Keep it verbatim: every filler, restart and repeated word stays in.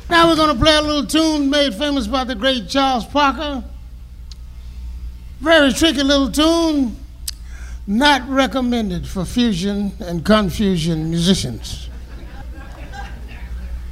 Now we're going to play a little tune made famous by the great Charles Parker. Very tricky little tune, not recommended for fusion and confusion musicians.